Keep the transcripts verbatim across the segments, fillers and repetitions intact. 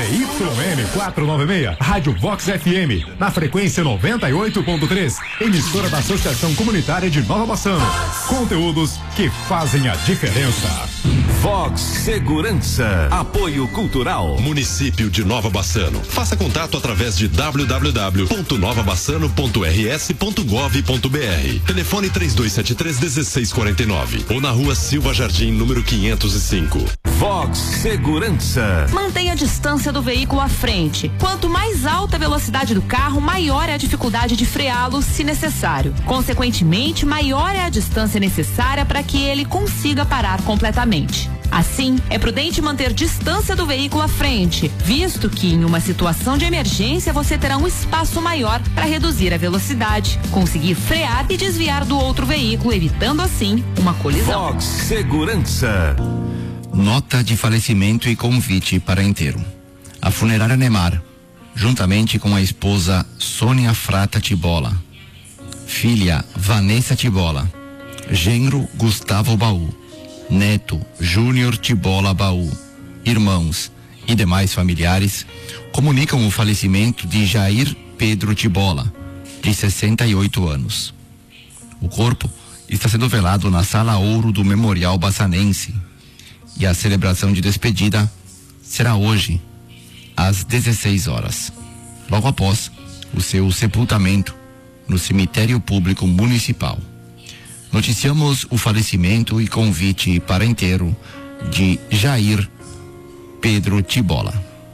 Y N quatrocentos e noventa e seis, Rádio Vox F M, na frequência noventa e oito ponto três, emissora da Associação Comunitária de Nova Bassano. Conteúdos que fazem a diferença. Vox Segurança, apoio cultural, município de Nova Bassano. Faça contato através de w w w ponto nova bassano ponto r s ponto gov ponto b r. Telefone três dois sete três, um seis quatro nove ou na rua Silva Jardim, número quinhentos e cinco. Vox Segurança. Mantenha a distância do veículo à frente. Quanto mais alta a velocidade do carro, maior é a dificuldade de freá-lo se necessário. Consequentemente, maior é a distância necessária para que ele consiga parar completamente. Assim, é prudente manter distância do veículo à frente, visto que em uma situação de emergência você terá um espaço maior para reduzir a velocidade, conseguir frear e desviar do outro veículo, evitando assim uma colisão. Vox Segurança. Nota de falecimento e convite para enterro. A funerária Nemar, juntamente com a esposa Sônia Frata Tibola, filha Vanessa Tibola, genro Gustavo Baú, neto Júnior Tibola Baú, irmãos e demais familiares, comunicam o falecimento de Jair Pedro Tibola, de sessenta e oito anos. O corpo está sendo velado na Sala Ouro do Memorial Bassanense e a celebração de despedida será hoje, às dezesseis horas, logo após o seu sepultamento no cemitério público municipal. Noticiamos o falecimento e convite para enterro de Jair Pedro Tibola.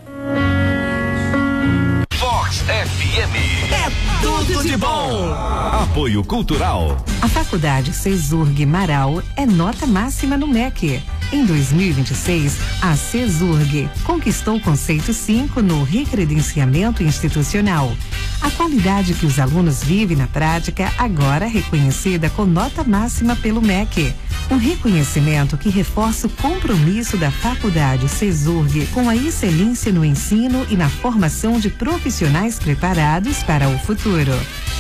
Vox F M. É tudo de bom. Apoio cultural. A Faculdade CESURG Marau é nota máxima no M E C. Em dois mil e vinte e seis, a CESURG conquistou o conceito cinco no recredenciamento institucional. A qualidade que os alunos vivem na prática, agora reconhecida com nota máxima pelo M E C. Um reconhecimento que reforça o compromisso da Faculdade CESURG com a excelência no ensino e na formação de profissionais preparados para o futuro.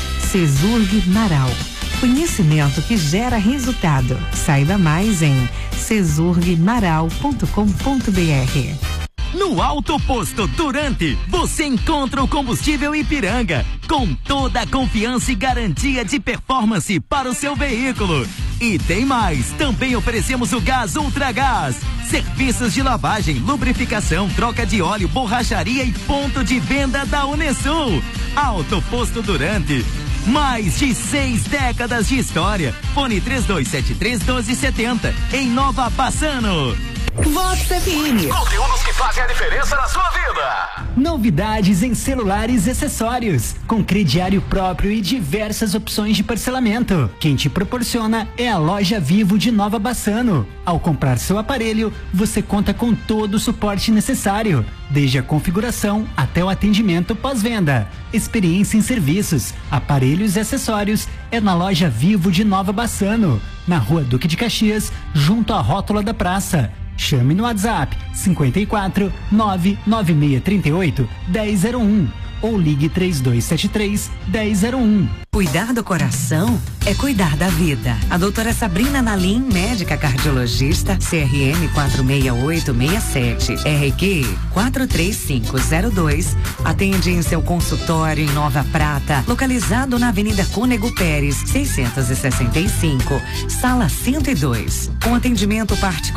CESURG Marau. Conhecimento que gera resultado. Saiba mais em cesurg marau ponto com ponto b r. No Alto Posto Durante, você encontra o combustível Ipiranga, com toda a confiança e garantia de performance para o seu veículo. E tem mais, também oferecemos o gás Ultragás, serviços de lavagem, lubrificação, troca de óleo, borracharia e ponto de venda da Unesul. Alto Posto Durante, mais de seis décadas de história. Fone três dois sete três, um dois sete zero, em Nova Bassano. Vox F M. Conteúdos que fazem a diferença na sua vida. Novidades em celulares e acessórios, com crediário próprio e diversas opções de parcelamento. Quem te proporciona é a Loja Vivo de Nova Bassano. Ao comprar seu aparelho, você conta com todo o suporte necessário, desde a configuração até o atendimento pós-venda. Experiência em serviços, aparelhos e acessórios é na Loja Vivo de Nova Bassano, na Rua Duque de Caxias, junto à rótula da praça. Chame no WhatsApp cinquenta e quatro, nove nove seis três oito, um zero zero um ou ligue três dois sete três, um zero zero um. Cuidar do coração é cuidar da vida. A doutora Sabrina Nalim, médica cardiologista, C R M quatro seis oito seis sete, R Q quatro três cinco zero dois, atende em seu consultório em Nova Prata, localizado na Avenida Cônego Pérez, seiscentos e sessenta e cinco, sala cento e dois, com atendimento particular.